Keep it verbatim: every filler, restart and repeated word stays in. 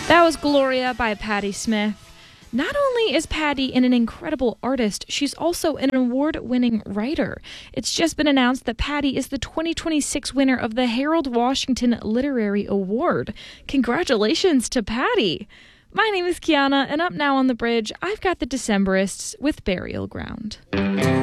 That was Gloria by Patti Smith. Not only is Patti an incredible artist, she's also an award-winning writer. It's just been announced that Patti is the twenty twenty-six winner of the Harold Washington Literary Award. Congratulations to Patti! My name is Kiana, and up now on the bridge, I've got the Decemberists with Burial Ground.